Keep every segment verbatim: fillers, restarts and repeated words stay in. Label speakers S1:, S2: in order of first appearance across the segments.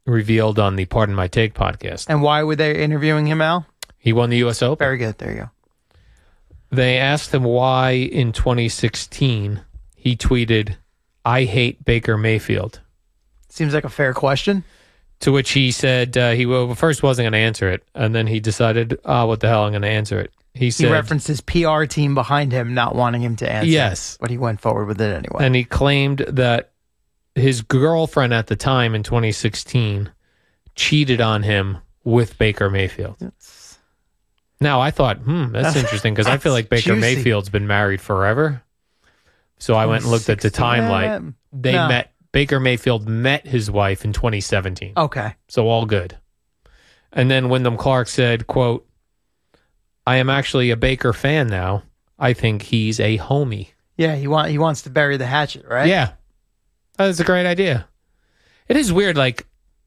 S1: revealed on the Pardon My Take podcast.
S2: And why were they interviewing him, Al?
S1: He won the U S Open.
S2: Very good. There you go.
S1: They asked him why in twenty sixteen he tweeted, "I hate Baker Mayfield."
S2: Seems like a fair question.
S1: To which he said uh, he well, first wasn't going to answer it, and then he decided, oh, what the hell, I'm going to answer it. He said,
S2: he referenced his P R team behind him not wanting him to answer.
S1: Yes.
S2: But he went forward with it anyway.
S1: And he claimed that his girlfriend at the time in twenty sixteen cheated on him with Baker Mayfield.
S2: It's,
S1: now, I thought, hmm, that's interesting, because I feel like Baker
S2: juicy.
S1: Mayfield's been married forever. So I went and looked at the timeline. They
S2: No.
S1: met, Baker Mayfield met his wife in twenty seventeen.
S2: Okay.
S1: So all good. And then Wyndham Clark said, quote, "I am actually a Baker fan now. I think he's a homie."
S2: Yeah, he want he wants to bury the hatchet, right?
S1: Yeah. That's a great idea. It is weird, like,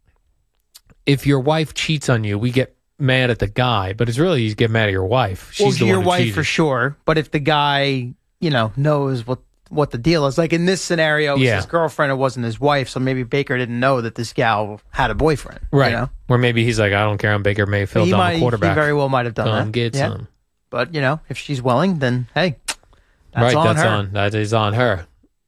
S1: if your wife cheats on you, we get mad at the guy, but it's really you get mad at your wife. She's
S2: well,
S1: the
S2: your
S1: one who
S2: wife
S1: cheated.
S2: for sure. But if the guy, you know, knows what what the deal is, like in this scenario, it was
S1: Yeah.
S2: his girlfriend, it wasn't his wife, so maybe Baker didn't know that this gal had a boyfriend,
S1: Right.
S2: You know?
S1: Or maybe he's like, I don't care, I'm Baker Mayfield,
S2: he
S1: I'm
S2: might,
S1: a quarterback.
S2: He very well might have done
S1: Come
S2: that.
S1: get
S2: Yeah.
S1: some.
S2: But you know, if she's willing, then hey, that's
S1: right,
S2: on
S1: that's
S2: her.
S1: on. That is on her.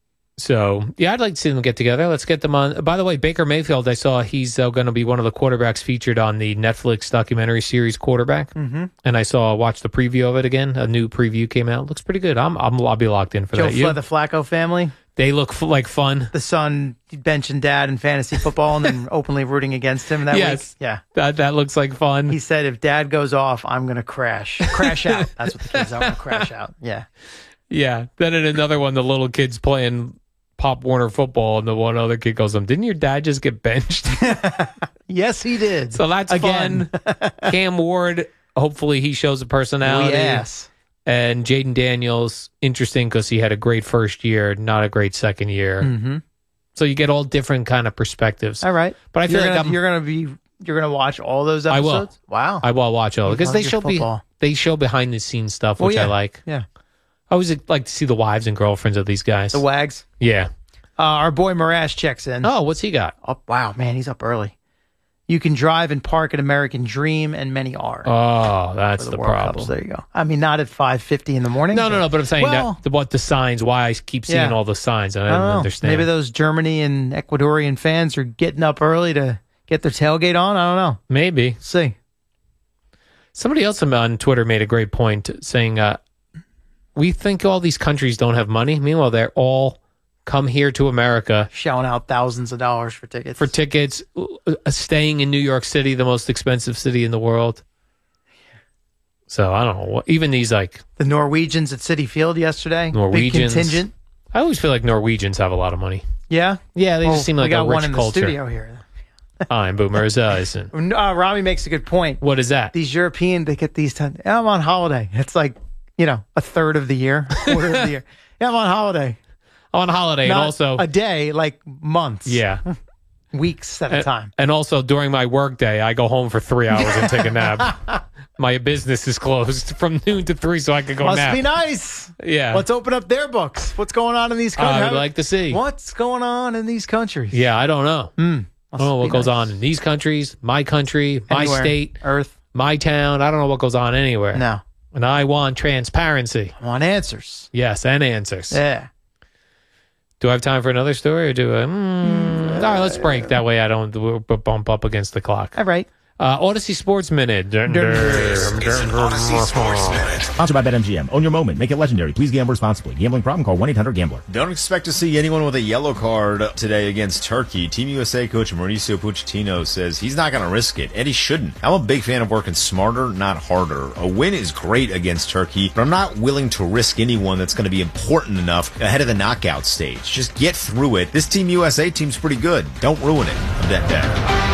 S1: So, yeah, I'd like to see them get together. Let's get them on. By the way, Baker Mayfield, I saw he's uh, going to be one of the quarterbacks featured on the Netflix documentary series Quarterback.
S2: Mm-hmm.
S1: And I saw, watched the preview of it again. A new preview came out. Looks pretty good. I'm, I'm, I'll be locked in for
S2: Joe
S1: that. You?
S2: Fla- the Flacco family.
S1: They look f- like fun.
S2: The son benching dad in fantasy football and then openly rooting against him that
S1: Yes.
S2: week. Yeah.
S1: That that looks like fun.
S2: He said, if dad goes off, I'm going to crash. Crash out. That's what the kids are. I'm going to crash out. Yeah.
S1: Yeah. Then in another one, the little kid's playing Pop Warner football, and the one other kid goes, um, didn't your dad just get benched?
S2: Yes, he did.
S1: So that's
S2: Again.
S1: fun. Cam Ward, hopefully he shows a personality.
S2: Yes.
S1: And Jaden Daniels, interesting because he had a great first year, not a great second year.
S2: Mm-hmm.
S1: So you get all different kind of perspectives.
S2: All right.
S1: But I feel
S2: you're
S1: like
S2: gonna,
S1: I'm,
S2: you're going to be, you're going to watch all those
S1: I will.
S2: episodes? Wow.
S1: I will watch all
S2: You
S1: because
S2: love
S1: they
S2: your
S1: show be,
S2: football.
S1: they show behind the scenes stuff,
S2: Well,
S1: which I
S2: yeah.
S1: like.
S2: Yeah.
S1: I always like to see the wives and girlfriends of these guys.
S2: The Wags.
S1: Yeah.
S2: Uh, our boy Marash checks in.
S1: Oh, what's he got?
S2: Oh, wow, man, he's up early. You can drive and park at American Dream, and many are.
S1: Oh, that's
S2: for
S1: the,
S2: the, World
S1: problem.
S2: Cups. There you go. I mean, not at five fifty in the morning.
S1: No, no, no. But I'm saying
S2: well,
S1: that the, what the signs, why I keep seeing
S2: Yeah.
S1: all the signs. And I,
S2: I don't
S1: don't
S2: know.
S1: understand.
S2: Maybe those Germany and Ecuadorian fans are getting up early to get their tailgate on. I don't know.
S1: Maybe.
S2: See.
S1: Somebody else on Twitter made a great point saying, uh, we think all these countries don't have money. Meanwhile, they're all come here to America.
S2: Shelling out thousands of dollars for tickets.
S1: For tickets, uh, staying in New York City, the most expensive city in the world. So, I don't know. what- Even these, like...
S2: The Norwegians at City Field yesterday.
S1: Norwegians.
S2: Big contingent.
S1: I always feel like Norwegians have a lot of money.
S2: Yeah?
S1: Yeah, they
S2: Well,
S1: just seem
S2: we
S1: like
S2: got
S1: a
S2: one
S1: rich
S2: in the
S1: culture.
S2: studio here.
S1: I'm Boomers. Uh, listen.
S2: Uh, Rami makes a good point.
S1: What is that?
S2: These European, they get these times. Yeah, I'm on holiday. It's like, you know, a third of the year, quarter of the year. Yeah, I'm on holiday.
S1: On holiday,
S2: Not
S1: and also...
S2: a day, like months.
S1: Yeah.
S2: Weeks at a
S1: And,
S2: time.
S1: and also, during my work day, I go home for three hours and take a nap. My business is closed from noon to three, so I can go
S2: Must
S1: nap.
S2: be nice.
S1: Yeah.
S2: Let's open up their books. What's going on in these countries?
S1: I would like to see.
S2: What's going on in these countries?
S1: Yeah, I don't know.
S2: Mm,
S1: I don't know what
S2: be
S1: goes
S2: nice.
S1: on in these countries, my country, my
S2: Anywhere.
S1: state,
S2: Earth.
S1: my town. I don't know what goes on anywhere.
S2: No.
S1: And I want transparency.
S2: I want answers.
S1: Yes, and answers.
S2: Yeah.
S1: Do I have time for another story, or do I? Mm, all right, let's break. That way I don't b- b- bump up against the clock.
S2: All right.
S1: Uh, Odyssey Sports Minute.
S3: This is an Odyssey Sports Minute.
S4: Sponsored by BetMGM. Own your moment. Make it legendary. Please gamble responsibly. Gambling problem? Call one eight hundred gambler.
S5: Don't expect to see anyone with a yellow card today against Turkey. Team U S A coach Mauricio Pochettino says he's not going to risk it, and he shouldn't. I'm a big fan of working smarter, not harder. A win is great against Turkey, but I'm not willing to risk anyone that's going to be important enough ahead of the knockout stage. Just get through it. This Team U S A team's pretty good. Don't ruin it. I'm that bad.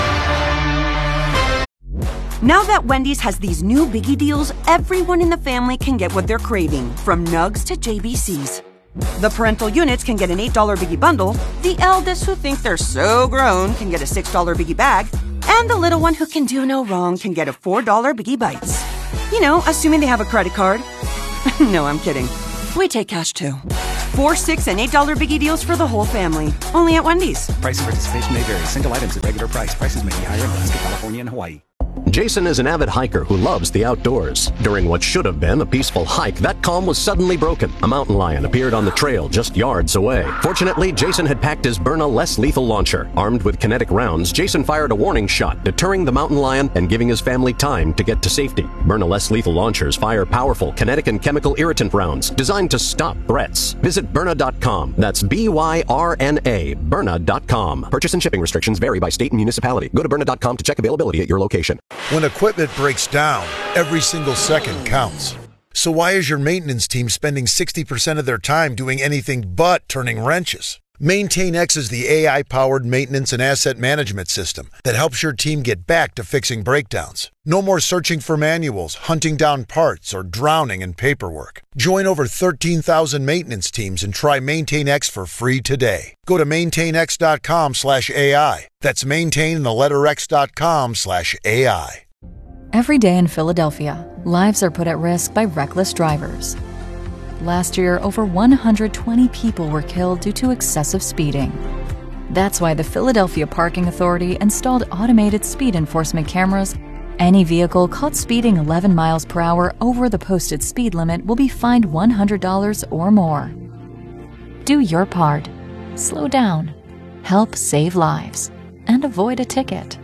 S6: Now that Wendy's has these new Biggie deals, everyone in the family can get what they're craving, from Nugs to J B Cs. The parental units can get an eight dollar Biggie bundle, the eldest who think they're so grown can get a six dollar Biggie bag, and the little one who can do no wrong can get a four dollar Biggie Bites. You know, assuming they have a credit card. No, I'm kidding. We take cash too. Four, six, and eight dollar Biggie Deals for the whole family. Only at Wendy's.
S7: Price and participation may vary. Single items at regular price. Prices may be higher in Alaska, California, and Hawaii.
S8: Jason is an avid hiker who loves the outdoors. During what should have been a peaceful hike, that calm was suddenly broken. A mountain lion appeared on the trail just yards away. Fortunately, Jason had packed his Byrna less lethal launcher. Armed with kinetic rounds, Jason fired a warning shot, deterring the mountain lion and giving his family time to get to safety. Byrna less lethal launchers fire powerful kinetic and chemical irritant rounds designed to stop threats. Visit Byrna dot com. That's B Y R N A, Byrna dot com. Purchase and shipping restrictions vary by state and municipality. Go to Byrna dot com to check availability at your location.
S9: When equipment breaks down, every single second counts. So why is your maintenance team spending sixty percent of their time doing anything but turning wrenches? MaintainX is the A I-powered maintenance and asset management system that helps your team get back to fixing breakdowns. No more searching for manuals, hunting down parts, or drowning in paperwork. Join over thirteen thousand maintenance teams and try MaintainX for free today. Go to maintainx.com slash AI. That's maintain the letter x.com slash AI.
S10: Every day in Philadelphia, lives are put at risk by reckless drivers. Last year, over one hundred twenty people were killed due to excessive speeding. That's why the Philadelphia Parking Authority installed automated speed enforcement cameras. Any vehicle caught speeding eleven miles per hour over the posted speed limit will be fined one hundred dollars or more. Do your part. Slow down. Help save lives. And avoid a ticket.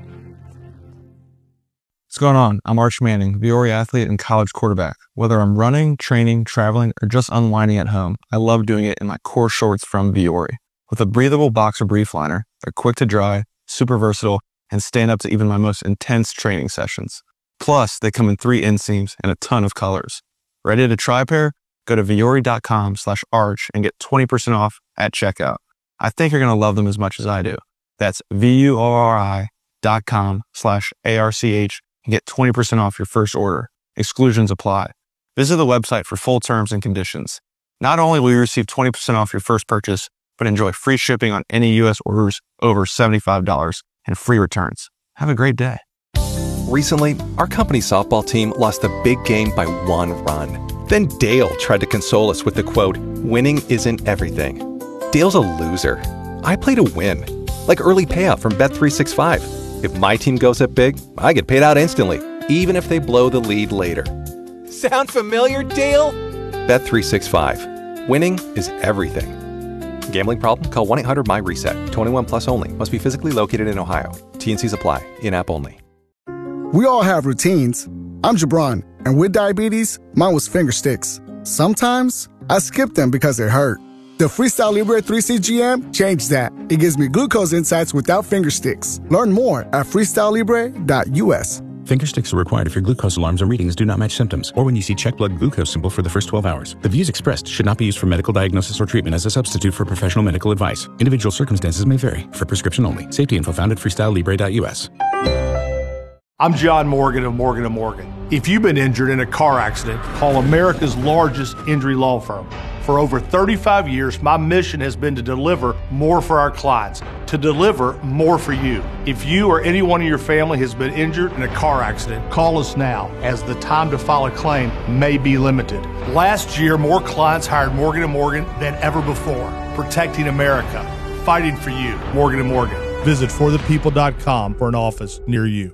S11: What's going on? I'm Arch Manning, Viore athlete and college quarterback. Whether I'm running, training, traveling, or just unwinding at home, I love doing it in my core shorts from Viore. With a breathable boxer brief liner, they're quick to dry, super versatile, and stand up to even my most intense training sessions. Plus, they come in three inseams and a ton of colors. Ready to try a pair? Go to Viore.com slash arch and get twenty percent off at checkout. I think you're going to love them as much as I do. That's V-U-O-R-I dot com slash A-R-C-H and get twenty percent off your first order. Exclusions apply. Visit the website for full terms and conditions. Not only will you receive twenty percent off your first purchase, but enjoy free shipping on any U S orders over seventy-five dollars and free returns. Have a great day.
S12: Recently, our company softball team lost a big game by one run. Then Dale tried to console us with the quote, "Winning isn't everything." Dale's a loser. I play to win. Like early payout from Bet three sixty-five. If my team goes up big, I get paid out instantly, even if they blow the lead later. Sound familiar, Dale? Bet three sixty-five. Winning is everything. Gambling problem? Call one eight hundred M Y reset. twenty-one plus only. Must be physically located in Ohio. T and Cs apply. In-app only.
S13: We all have routines. I'm Jabron, and with diabetes, mine was finger sticks. Sometimes, I skip them because it hurt. The Freestyle Libre three C G M changed that. It gives me glucose insights without finger sticks. Learn more at freestyle libre dot U S.
S4: Finger sticks are required if your glucose alarms or readings do not match symptoms, or when you see check blood glucose symbol for the first twelve hours. The views expressed should not be used for medical diagnosis or treatment as a substitute for professional medical advice. Individual circumstances may vary. For prescription only. Safety info found at freestyle libre dot U S.
S14: I'm John Morgan of Morgan and Morgan. If you've been injured in a car accident, call America's largest injury law firm. For over thirty-five years, my mission has been to deliver more for our clients, to deliver more for you. If you or anyone in your family has been injured in a car accident, call us now, as the time to file a claim may be limited. Last year, more clients hired Morgan and Morgan than ever before, protecting America, fighting for you. Morgan and Morgan. Visit for the people dot com for an office near you.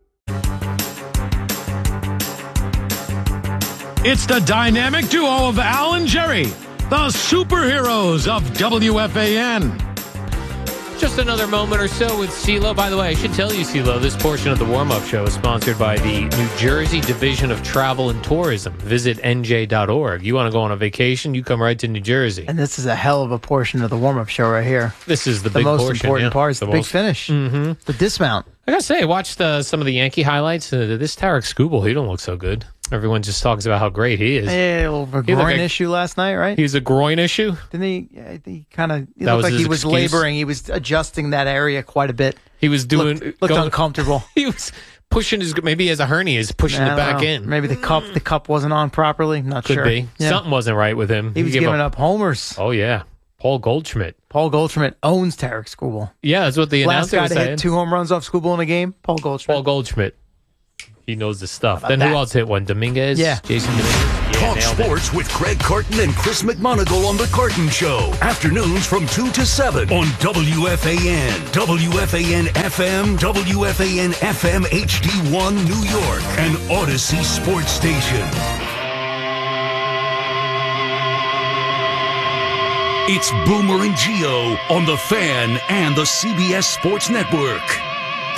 S15: It's the dynamic duo of Al and Jerry, the superheroes of W F A N.
S1: Just another moment or so with CeeLo. By the way, I should tell you, CeeLo, this portion of the warm-up show is sponsored by the New Jersey Division of Travel and Tourism. Visit N J dot org. You want to go on a vacation, you come right to New Jersey.
S2: And this is a hell of a portion of the warm-up show right here.
S1: This is the,
S2: the
S1: big
S2: most
S1: portion,
S2: important
S1: yeah.
S2: part is
S1: the
S2: the big
S1: most,
S2: finish.
S1: Mm-hmm.
S2: The dismount.
S1: I gotta say, I watched uh, some of the Yankee highlights. Uh, this Tarek Skubal, he don't look so good. Everyone just talks about how great he is.
S2: Yeah, a little a groin like a, issue last night, right?
S1: He was a groin issue?
S2: Didn't he? Yeah, he kind of looked
S1: was
S2: like he was
S1: excuse?
S2: laboring. He was adjusting that area quite a bit.
S1: He was doing...
S2: Looked, looked
S1: going,
S2: uncomfortable.
S1: He was pushing his... Maybe he has a hernia. He's pushing it back
S2: know.
S1: in.
S2: Maybe the cup the cup wasn't on properly. Not
S1: Could
S2: sure.
S1: be.
S2: Yeah.
S1: Something wasn't right with him.
S2: He, he was giving up, up homers.
S1: Oh, yeah. Paul Goldschmidt.
S2: Paul Goldschmidt owns Tarek Skubal.
S1: Yeah, that's what the
S2: Last
S1: announcer
S2: guy
S1: was
S2: to
S1: saying.
S2: hit two home runs off Skubal in a game, Paul Goldschmidt.
S1: Paul Goldschmidt. He knows the stuff. Then
S2: that?
S1: who else hit one? Dominguez?
S2: Yeah.
S1: Jason Dominguez? Yeah.
S16: Talk
S1: nailed it.
S16: sports with Craig Carton and Chris McMonagle on The Carton Show. Afternoons from two to seven on W F A N, W F A N F M, W F A N F M H D one New York, and Odyssey Sports Station. It's Boomer and Gio on The Fan and the C B S Sports Network.